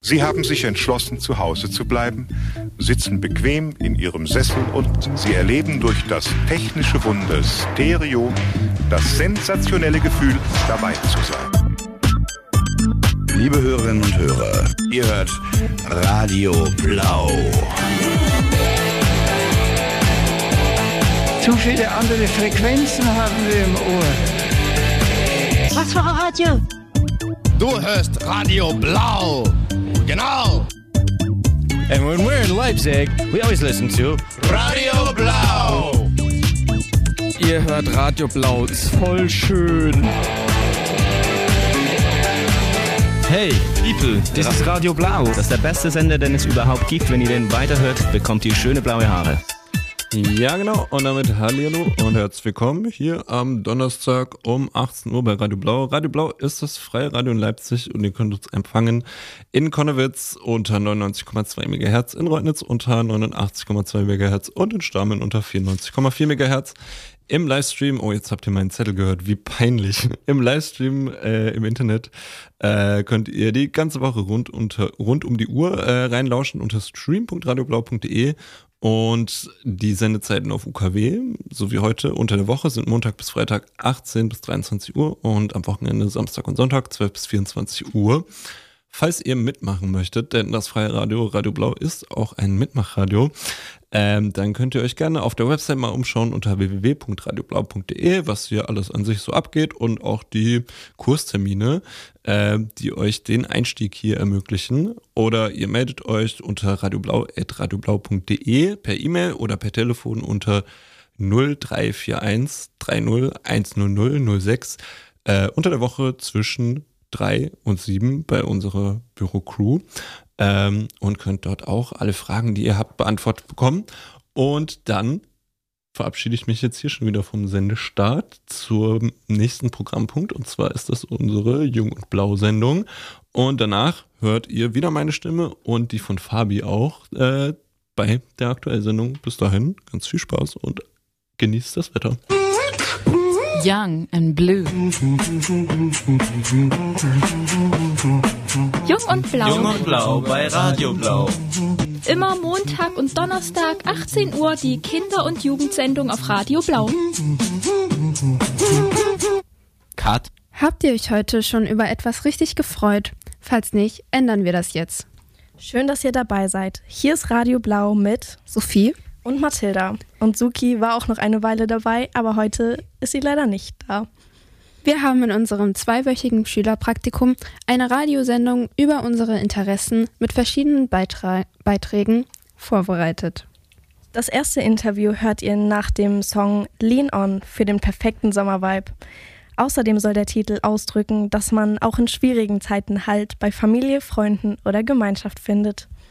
Sie haben sich entschlossen, zu Hause zu bleiben, sitzen bequem in ihrem Sessel und sie erleben durch das technische Wunder Stereo das sensationelle Gefühl, dabei zu sein. Liebe Hörerinnen und Hörer, ihr hört Radio Blau. Zu viele andere Frequenzen haben wir im Ohr. Was für ein Radio? Du hörst Radio Blau. Genau. And when we're in Leipzig, we always listen to Radio Blau. Ihr hört Radio Blau, ist voll schön. Hey, People, das ist Radio Blau. Das ist der beste Sender, den es überhaupt gibt. Wenn ihr den weiterhört, bekommt ihr schöne blaue Haare. Ja, genau. Und damit hallihallo und herzlich willkommen hier am Donnerstag um 18 Uhr bei Radio Blau. Radio Blau ist das freie Radio in Leipzig und ihr könnt uns empfangen in Konnewitz unter 99,2 MHz, in Reutnitz unter 89,2 MHz und in Starmen unter 94,4 MHz. Im Livestream, oh, jetzt habt ihr meinen Zettel gehört, wie peinlich. Im Livestream im Internet könnt ihr die ganze Woche rund um die Uhr reinlauschen unter stream.radioblau.de. Und die Sendezeiten auf UKW, so wie heute unter der Woche, sind Montag bis Freitag 18 bis 23 Uhr und am Wochenende Samstag und Sonntag 12 bis 24 Uhr. Falls ihr mitmachen möchtet, denn das freie Radio, Radio Blau, ist auch ein Mitmachradio, dann könnt ihr euch gerne auf der Website mal umschauen unter www.radioblau.de, was hier alles an sich so abgeht und auch die Kurstermine, die euch den Einstieg hier ermöglichen. Oder ihr meldet euch unter radioblau@radioblau.de per E-Mail oder per Telefon unter 0341 30 100 06 unter der Woche zwischen 3 und 7 bei unserer Bürocrew und könnt dort auch alle Fragen, die ihr habt, beantwortet bekommen. Und dann verabschiede ich mich jetzt hier schon wieder vom Sendestart zum nächsten Programmpunkt, und zwar ist das unsere Jung und Blau Sendung, und danach hört ihr wieder meine Stimme und die von Fabi auch bei der Aktuellsendung. Bis dahin, ganz viel Spaß und genießt das Wetter. Young and Blue. Jung und Blau. Jung und Blau bei Radio Blau. Immer Montag und Donnerstag 18 Uhr die Kinder- und Jugendsendung auf Radio Blau. Cut. Habt ihr euch heute schon über etwas richtig gefreut? Falls nicht, ändern wir das jetzt. Schön, dass ihr dabei seid. Hier ist Radio Blau mit Sophie und Mathilda. Und Suki war auch noch eine Weile dabei, aber heute ist sie leider nicht da. Wir haben in unserem 2-wöchigen Schülerpraktikum eine Radiosendung über unsere Interessen mit verschiedenen Beiträgen vorbereitet. Das erste Interview hört ihr nach dem Song Lean On für den perfekten Sommervibe. Außerdem soll der Titel ausdrücken, dass man auch in schwierigen Zeiten Halt bei Familie, Freunden oder Gemeinschaft findet.